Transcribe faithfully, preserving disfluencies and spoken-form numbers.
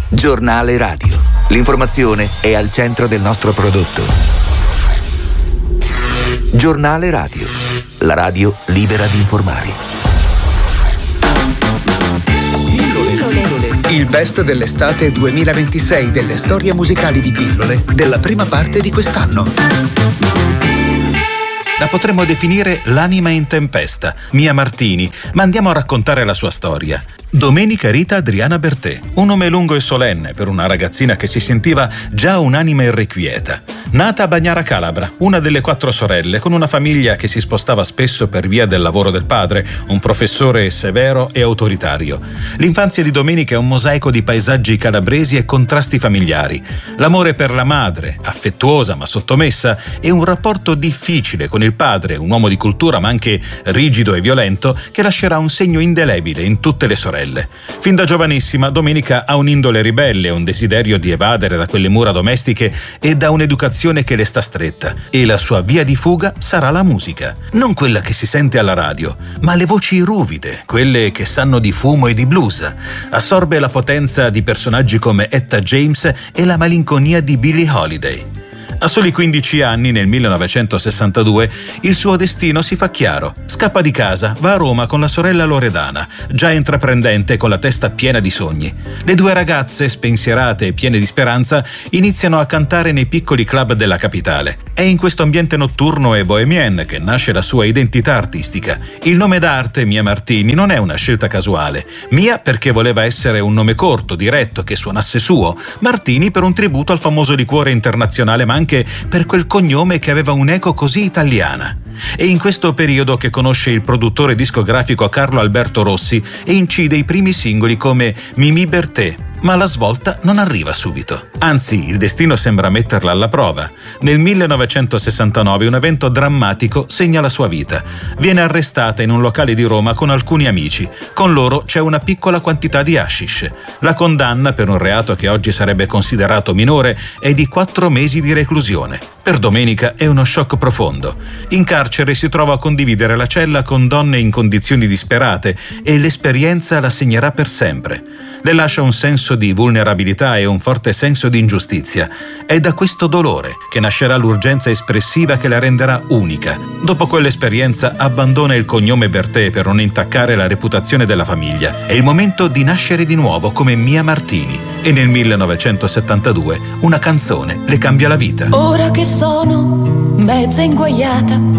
Giornale radio. L'informazione è al centro del nostro prodotto. Giornale radio. La radio libera di informare. Il best dell'estate duemilaventisei delle storie musicali di Pillole della prima parte di quest'anno. La potremmo definire l'anima in tempesta, Mia Martini, ma andiamo a raccontare la sua storia. Domenica Rita Adriana Bertè, un nome lungo e solenne per una ragazzina che si sentiva già un'anima irrequieta. Nata a Bagnara Calabra, una delle quattro sorelle, con una famiglia che si spostava spesso per via del lavoro del padre, un professore severo e autoritario. L'infanzia di Domenica è un mosaico di paesaggi calabresi e contrasti familiari. L'amore per la madre, affettuosa ma sottomessa, e un rapporto difficile con il padre, un uomo di cultura ma anche rigido e violento, che lascerà un segno indelebile in tutte le sorelle. Fin da giovanissima Domenica ha un'indole ribelle, un desiderio di evadere da quelle mura domestiche e da un'educazione che le sta stretta, e la sua via di fuga sarà la musica. Non quella che si sente alla radio, ma le voci ruvide, quelle che sanno di fumo e di blues. Assorbe la potenza di personaggi come Etta James e la malinconia di Billie Holiday. A soli quindici anni, nel millenovecentosessantadue, il suo destino si fa chiaro. Scappa di casa, va a Roma con la sorella Loredana, già intraprendente con la testa piena di sogni. Le due ragazze, spensierate e piene di speranza, iniziano a cantare nei piccoli club della capitale. È in questo ambiente notturno e bohemien che nasce la sua identità artistica. Il nome d'arte, Mia Martini, non è una scelta casuale. Mia perché voleva essere un nome corto, diretto, che suonasse suo. Martini per un tributo al famoso liquore internazionale, ma anche per quel cognome che aveva un'eco così italiana. È in questo periodo che conosce il produttore discografico Carlo Alberto Rossi e incide i primi singoli come Mimì Bertè, ma la svolta non arriva subito. Anzi, il destino sembra metterla alla prova. Nel millenovecentosessantanove un evento drammatico segna la sua vita. Viene arrestata in un locale di Roma con alcuni amici. Con loro c'è una piccola quantità di hashish. La condanna, per un reato che oggi sarebbe considerato minore, è di quattro mesi di reclusione. Per Domenica è uno shock profondo. In carcere si trova a condividere la cella con donne in condizioni disperate e l'esperienza la segnerà per sempre. Le lascia un senso di vulnerabilità e un forte senso di ingiustizia. È da questo dolore che nascerà l'urgenza espressiva che la renderà unica. Dopo quell'esperienza abbandona il cognome Bertè per non intaccare la reputazione della famiglia. È il momento di nascere di nuovo come Mia Martini. E nel millenovecentosettantadue una canzone le cambia la vita. Ora che sono mezza inguaiata,